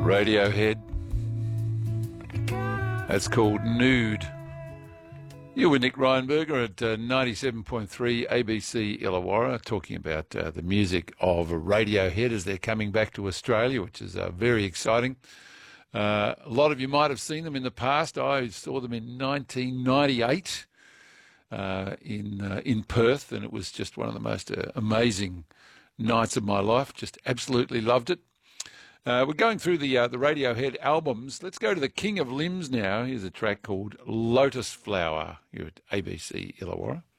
Radiohead. That's called Nude. You're with Nick Ryanberger at 97.3 ABC Illawarra, talking about the music of Radiohead as they're coming back to Australia, which is very exciting. A lot of you might have seen them in the past. I saw them in 1998 in Perth, and it was just one of the most amazing nights of my life. Just absolutely loved it. We're going through the Radiohead albums. Let's go to the King of Limbs now. Here's a track called Lotus Flower. You're at ABC Illawarra.